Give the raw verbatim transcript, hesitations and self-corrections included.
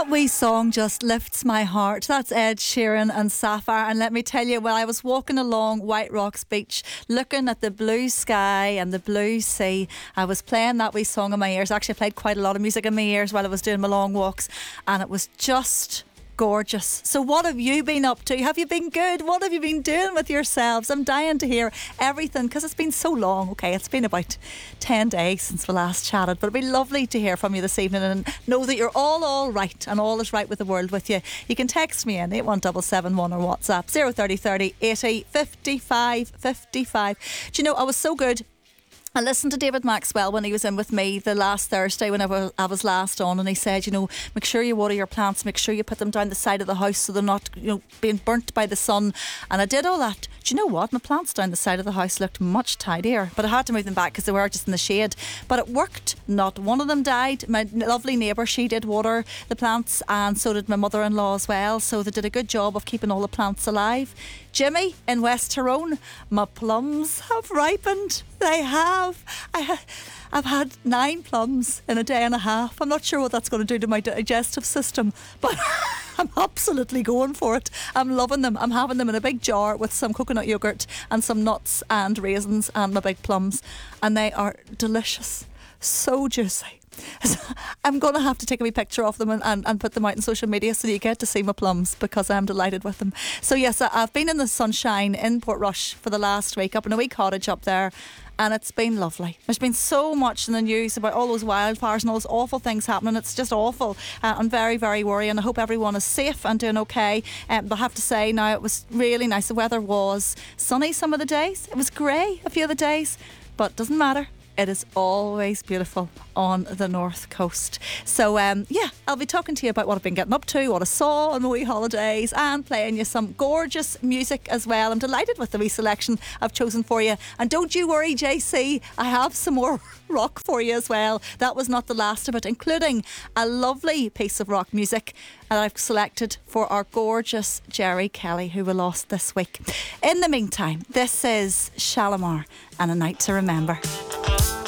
That wee song just lifts my heart. That's Ed Sheeran and Sapphire. And let me tell you, when I was walking along White Rocks Beach, looking at the blue sky and the blue sea, I was playing that wee song in my ears. Actually, I played quite a lot of music in my ears while I was doing my long walks, and it was just gorgeous. So what have you been up to? Have you been good? What have you been doing with yourselves? I'm dying to hear everything because it's been so long. Okay, it's been about ten days since we last chatted, but it'd be lovely to hear from you this evening and know that you're all all right and all is right with the world with you. You can text me in eight one seven seven one or WhatsApp zero thirty thirty eighty fifty-five fifty-five. Do you know, I was so good. I listened to David Maxwell when he was in with me the last Thursday whenever I was last on, and he said, you know, make sure you water your plants, make sure you put them down the side of the house so they're not, you know, being burnt by the sun. And I did all that. Do you know what? My plants down the side of the house looked much tidier, but I had to move them back because they were just in the shade. But it worked. Not one of them died. My lovely neighbour, she did water the plants, and so did my mother-in-law as well. So they did a good job of keeping all the plants alive. Jimmy in West Tyrone, my plums have ripened. They have. I ha- I've had nine plums in a day and a half. I'm not sure what that's going to do to my digestive system, but I'm absolutely going for it. I'm loving them. I'm having them in a big jar with some coconut yogurt and some nuts and raisins and my big plums, and they are delicious. So juicy. I'm going to have to take a wee picture of them and, and, and put them out on social media so you get to see my plums, because I'm delighted with them. So yes, I've been in the sunshine in Portrush for the last week, up in a wee cottage up there, and it's been lovely. There's been so much in the news about all those wildfires and all those awful things happening. It's just awful uh, and very, very worrying. I hope everyone is safe and doing okay. Um, but I have to say now, it was really nice. The weather was sunny some of the days. It was grey a few of the days, but doesn't matter. It is always beautiful on the north coast. So um, yeah, I'll be talking to you about what I've been getting up to, what I saw on my wee holidays, and playing you some gorgeous music as well. I'm delighted with the wee selection I've chosen for you. And don't you worry, J C, I have some more rock for you as well. That was not the last of it, including a lovely piece of rock music that I've selected for our gorgeous Jerry Kelly, who we lost this week. In the meantime, this is Shalimar and A Night to Remember.